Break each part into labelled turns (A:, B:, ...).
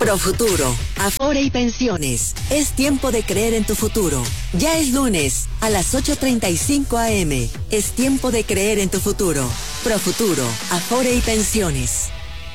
A: Profuturo, Afore y Pensiones. Es tiempo de creer en tu futuro. Ya es lunes, a las 8:35 a.m. Es tiempo de creer en tu futuro. Profuturo, Afore y Pensiones.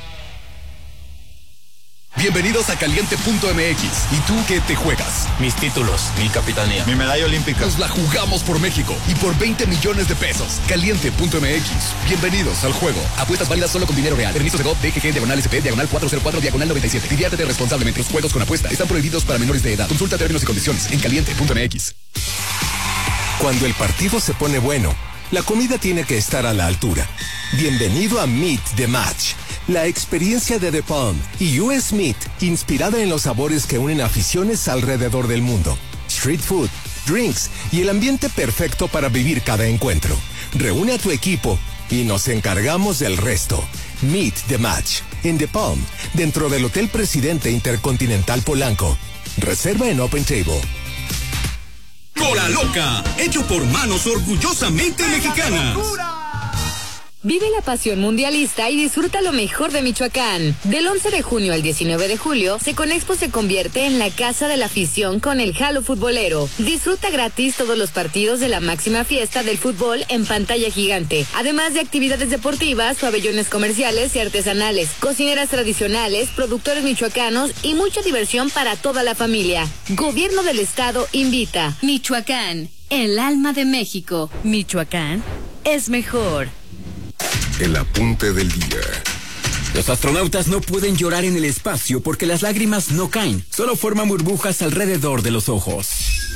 B: Bienvenidos a Caliente.mx. ¿Y tú qué te juegas?
C: Mis títulos, mi capitanía,
D: mi medalla olímpica.
B: Nos la jugamos por México y por 20 millones de pesos. Caliente.mx. Bienvenidos al juego. Apuestas válidas solo con dinero real. Permisos de GOV, DGG, /SP, /404, /97. Diviértete responsablemente. Los juegos con apuesta están prohibidos para menores de edad. Consulta términos y condiciones en Caliente.mx.
E: Cuando el partido se pone bueno, la comida tiene que estar a la altura. Bienvenido a Meet the Match, la experiencia de The Palm y US Meat, inspirada en los sabores que unen aficiones alrededor del mundo. Street food, drinks y el ambiente perfecto para vivir cada encuentro. Reúne a tu equipo y nos encargamos del resto. Meet the Match, en The Palm, dentro del Hotel Presidente Intercontinental Polanco. Reserva en Open Table.
F: Cola Loca, hecho por manos orgullosamente mexicanas.
G: Vive la pasión mundialista y disfruta lo mejor de Michoacán. Del 11 de junio al 19 de julio, Seconexpo se convierte en la casa de la afición con el Halo Futbolero. Disfruta gratis todos los partidos de la máxima fiesta del fútbol en pantalla gigante, además de actividades deportivas, pabellones comerciales y artesanales, cocineras tradicionales, productores michoacanos y mucha diversión para toda la familia. Gobierno del Estado invita.
H: Michoacán, el alma de México. Michoacán es mejor.
I: El apunte del día.
F: Los astronautas no pueden llorar en el espacio porque las lágrimas no caen, solo forman burbujas alrededor de los ojos.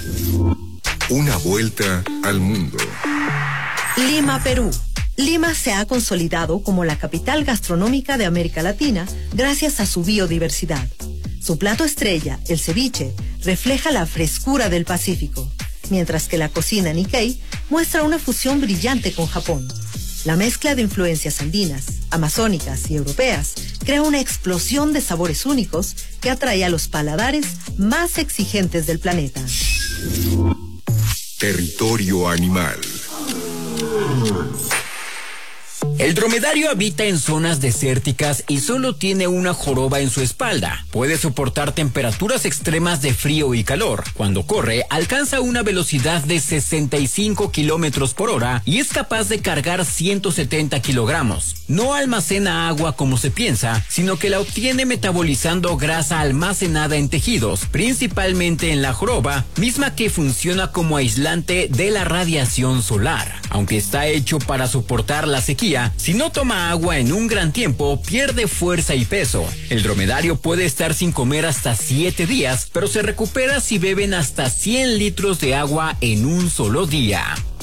I: Una vuelta al mundo.
J: Lima, Perú. Lima se ha consolidado como la capital gastronómica de América Latina gracias a su biodiversidad. Su plato estrella, el ceviche, refleja la frescura del Pacífico, mientras que la cocina Nikkei muestra una fusión brillante con Japón. La mezcla de influencias andinas, amazónicas y europeas crea una explosión de sabores únicos que atrae a los paladares más exigentes del planeta.
I: Territorio animal.
F: El dromedario habita en zonas desérticas y solo tiene una joroba en su espalda. Puede soportar temperaturas extremas de frío y calor. Cuando corre, alcanza una velocidad de 65 kilómetros por hora y es capaz de cargar 170 kilogramos. No almacena agua como se piensa, sino que la obtiene metabolizando grasa almacenada en tejidos, principalmente en la joroba, misma que funciona como aislante de la radiación solar. Aunque está hecho para soportar la sequía, si no toma agua en un gran tiempo, pierde fuerza y peso. El dromedario puede estar sin comer hasta 7 días, pero se recupera si beben hasta 100 litros de agua en un solo día.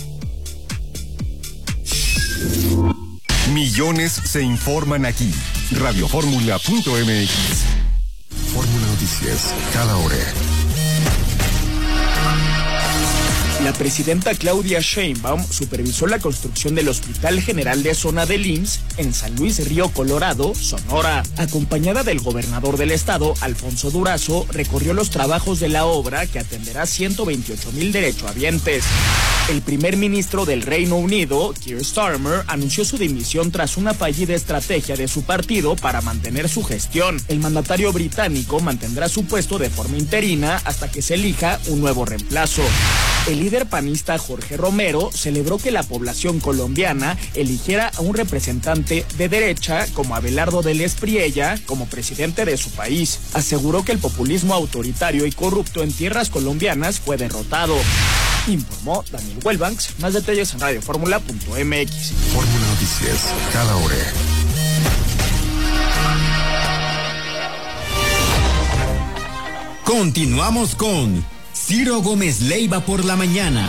I: Millones se informan aquí. Radioformula.mx. Fórmula Noticias, cada hora.
K: La presidenta Claudia Sheinbaum supervisó la construcción del Hospital General de Zona del IMSS en San Luis Río Colorado, Sonora. Acompañada del gobernador del estado, Alfonso Durazo, recorrió los trabajos de la obra que atenderá 128,000 derechohabientes. El primer ministro del Reino Unido, Keir Starmer, anunció su dimisión tras una fallida estrategia de su partido para mantener su gestión. El mandatario británico mantendrá su puesto de forma interina hasta que se elija un nuevo reemplazo. El líder panista Jorge Romero celebró que la población colombiana eligiera a un representante de derecha como Abelardo del Espriella como presidente de su país. Aseguró que el populismo autoritario y corrupto en tierras colombianas fue derrotado. Informó Daniel Welbanks. Más detalles en radioformula.mx.
I: Fórmula Noticias, cada hora.
F: Continuamos con Ciro Gómez Leiva por la mañana.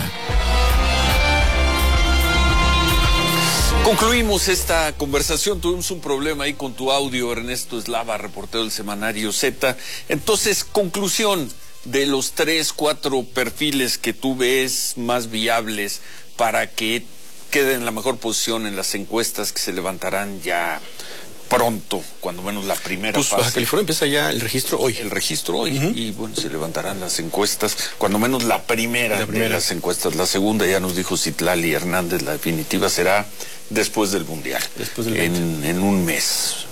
L: Concluimos esta conversación. Tuvimos un problema ahí con tu audio, Ernesto Eslava, reportero del semanario Z. Entonces, conclusión de los 3, 4 perfiles que tú ves más viables para que quede en la mejor posición en las encuestas que se levantarán ya pronto, cuando menos la primera fase.
C: Baja California empieza ya el registro hoy.
L: Y bueno, se levantarán las encuestas, cuando menos la primera de las encuestas. La segunda, ya nos dijo Citlali Hernández, la definitiva será después del Mundial. En un mes.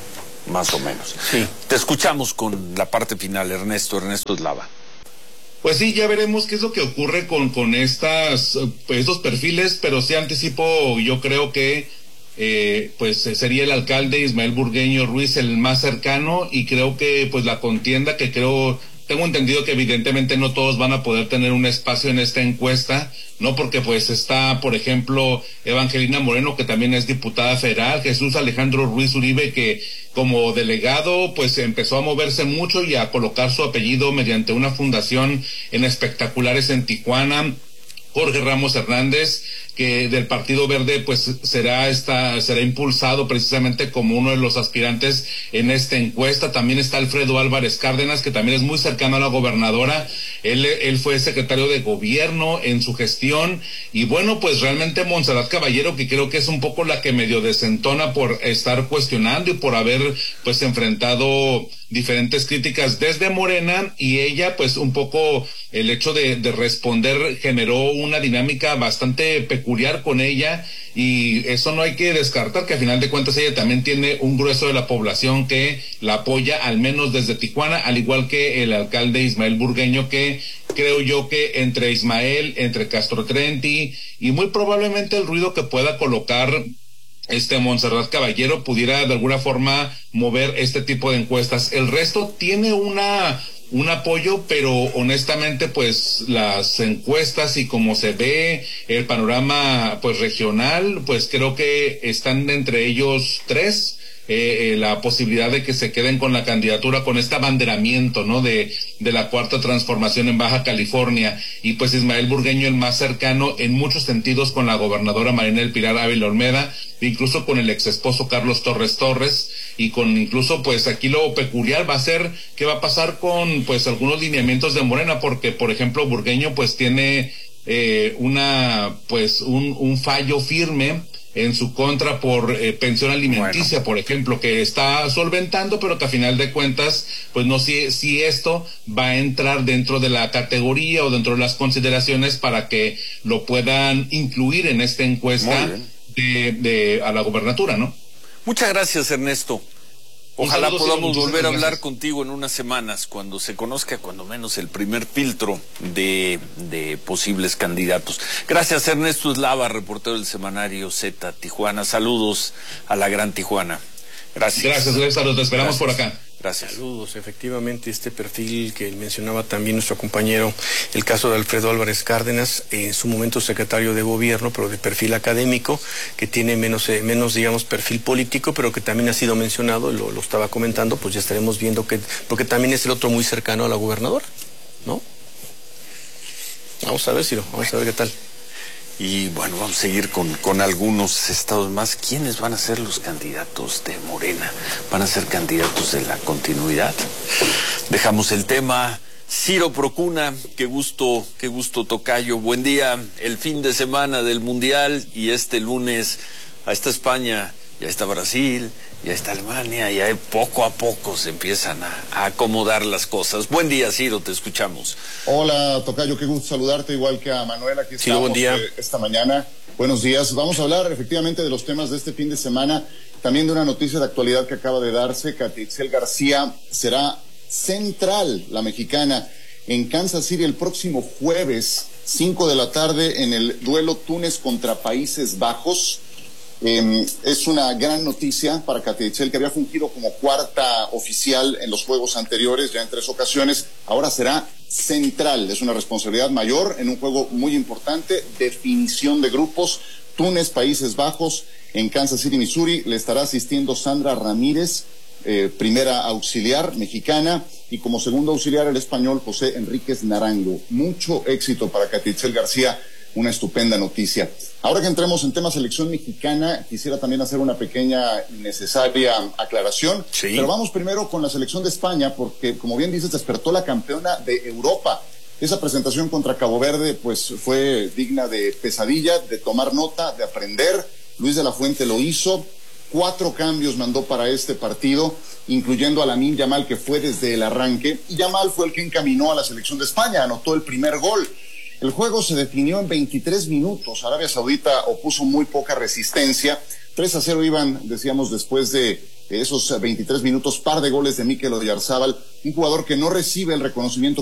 L: más o menos.
K: Sí.
L: Te escuchamos con la parte final, Ernesto Eslava.
D: Pues sí, ya veremos qué es lo que ocurre con estos perfiles, pero sí anticipo, yo creo que pues sería el alcalde Ismael Burgueño Ruiz el más cercano, y creo que pues la contienda que tengo entendido que evidentemente no todos van a poder tener un espacio en esta encuesta, ¿no? Porque pues está, por ejemplo, Evangelina Moreno, que también es diputada federal, Jesús Alejandro Ruiz Uribe, que como delegado pues empezó a moverse mucho y a colocar su apellido mediante una fundación en espectaculares en Tijuana. Jorge Ramos Hernández, que del Partido Verde pues será impulsado precisamente como uno de los aspirantes en esta encuesta. También está Alfredo Álvarez Cárdenas, que también es muy cercano a la gobernadora. Él fue secretario de gobierno en su gestión, y bueno, pues realmente Montserrat Caballero, que creo que es un poco la que medio desentona por estar cuestionando y por haber pues enfrentado diferentes críticas desde Morena, y ella pues un poco el hecho de responder generó una dinámica bastante peculiar con ella, y eso no hay que descartar, que a final de cuentas ella también tiene un grueso de la población que la apoya, al menos desde Tijuana, al igual que el alcalde Ismael Burgueño, que creo yo que entre Ismael, entre Castro Trenti y muy probablemente el ruido que pueda colocar Montserrat Caballero pudiera de alguna forma mover este tipo de encuestas. El resto tiene un apoyo, pero honestamente pues las encuestas y como se ve el panorama pues regional, pues creo que están entre ellos tres. La posibilidad de que se queden con la candidatura, con este abanderamiento, ¿no? de la Cuarta Transformación en Baja California, y pues Ismael Burgueño el más cercano en muchos sentidos con la gobernadora Marina del Pilar Ávila Olmeda, incluso con el ex esposo Carlos Torres, y con incluso pues aquí lo peculiar va a ser qué va a pasar con pues algunos lineamientos de Morena, porque por ejemplo Burgueño pues tiene un fallo firme en su contra por pensión alimenticia, por ejemplo, que está solventando, pero que a final de cuentas, pues no sé si esto va a entrar dentro de la categoría o dentro de las consideraciones para que lo puedan incluir en esta encuesta a la gobernatura, ¿no?
L: Muchas gracias, Ernesto. Ojalá podamos volver a hablar
D: gracias
L: contigo en unas semanas, cuando se conozca cuando menos el primer filtro de posibles candidatos. Gracias, Ernesto Eslava, reportero del semanario Z Tijuana. Saludos a la gran Tijuana. Gracias.
D: Gracias, te esperamos por acá.
L: Gracias.
C: Saludos. Efectivamente, este perfil que mencionaba también nuestro compañero, el caso de Alfredo Álvarez Cárdenas, en su momento secretario de gobierno, pero de perfil académico, que tiene menos digamos, perfil político, pero que también ha sido mencionado, lo estaba comentando, pues ya estaremos viendo porque también es el otro muy cercano a la gobernadora, ¿no? Vamos a ver, Ciro, vamos a ver qué tal.
L: Y bueno, vamos a seguir con algunos estados más. ¿Quiénes van a ser los candidatos de Morena? ¿Van a ser candidatos de la continuidad? Dejamos el tema. Ciro Procuna, qué gusto tocayo. Buen día. El fin de semana del Mundial, y este lunes a esta España, ya está Brasil, ya está Alemania, y ahí poco a poco se empiezan a acomodar las cosas. Buen día, Ciro, te escuchamos.
M: Hola, tocayo, qué gusto saludarte, igual que a Manuel, aquí estamos.
C: Buen día.
M: Esta mañana. Buenos días. Vamos a hablar efectivamente de los temas de este fin de semana, también de una noticia de actualidad que acaba de darse. Katia Itzel García será central, la mexicana, en Kansas City el próximo jueves, 5 de la tarde, en el duelo Túnez contra Países Bajos. Es una gran noticia para Katia Itzel, que había fungido como cuarta oficial en los juegos anteriores, ya en 3 ocasiones. Ahora será central, es una responsabilidad mayor en un juego muy importante, definición de grupos. Túnez, Países Bajos, en Kansas City, Missouri. Le estará asistiendo Sandra Ramírez, primera auxiliar mexicana, y como segundo auxiliar el español José Enríquez Naranjo. Mucho éxito para Katia Itzel García, una estupenda noticia. Ahora que entremos en tema selección mexicana, quisiera también hacer una pequeña y necesaria aclaración.
L: Sí.
M: Pero vamos primero con la selección de España, porque como bien dices, despertó la campeona de Europa. Esa presentación contra Cabo Verde pues fue digna de pesadilla, de tomar nota, de aprender. Luis de la Fuente lo hizo. 4 cambios mandó para este partido, incluyendo a Lamine Yamal, que fue desde el arranque, y Yamal fue el que encaminó a la selección de España, anotó el primer gol. El juego se definió en 23 minutos. Arabia Saudita opuso muy poca resistencia. 3-0 iban, decíamos, después de esos 23 minutos, par de goles de Mikel Oyarzabal, un jugador que no recibe el reconocimiento